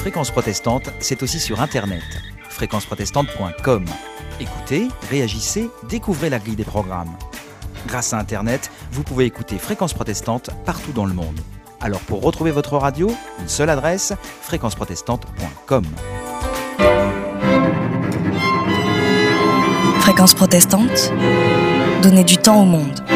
Fréquence Protestante, c'est aussi sur Internet, fréquenceprotestante.com. Écoutez, réagissez, découvrez la grille des programmes. Grâce à Internet, vous pouvez écouter Fréquence Protestante partout dans le monde. Alors pour retrouver votre radio, une seule adresse, fréquenceprotestante.com. Fréquence Protestante, donner du temps au monde.